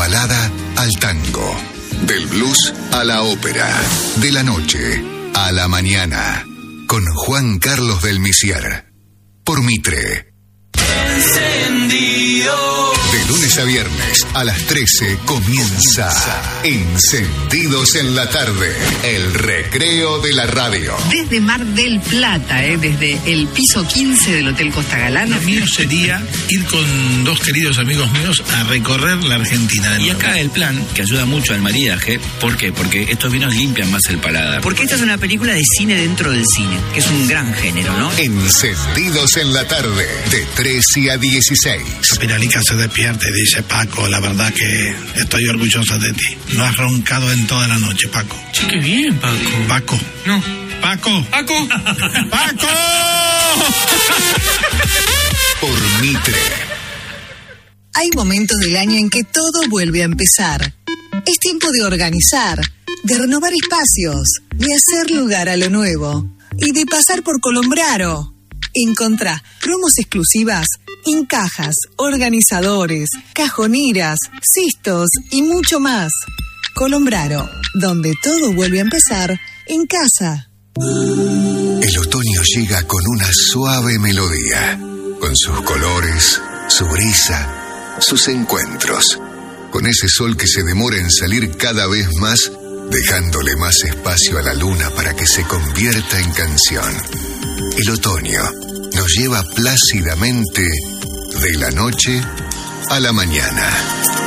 balada al tango, del blues a la ópera, de la noche a la mañana, con Juan Carlos del Misier, por Mitre. Encendido. De lunes a viernes a las 13 comienza Encendidos en la tarde, el recreo de la radio. Desde Mar del Plata, desde el piso 15 del Hotel Costa Galán. Lo mío sería ir con dos queridos amigos míos a recorrer la Argentina. Y acá el plan, que ayuda mucho al maridaje, ¿por qué? Porque estos vinos limpian más el paladar. Porque esta es una película de cine dentro del cine, que es un gran género, ¿no? Encendidos en la tarde, de 13 a 16. Piralica se despierta y dice: Paco, la verdad que estoy orgullosa de ti. No has roncado en toda la noche, Paco. Che, qué bien, Paco. Paco. No. Paco. Paco. Paco. Por Mitre. Hay momentos del año en que todo vuelve a empezar. Es tiempo de organizar, de renovar espacios, de hacer lugar a lo nuevo y de pasar por Colombraro. Encontrá promos exclusivas en cajas, organizadores, cajoneras, cistos y mucho más. Colombraro, donde todo vuelve a empezar en casa. El otoño llega con una suave melodía, con sus colores, su brisa, sus encuentros, con ese sol que se demora en salir cada vez más, dejándole más espacio a la luna para que se convierta en canción. El otoño nos lleva plácidamente de la noche a la mañana.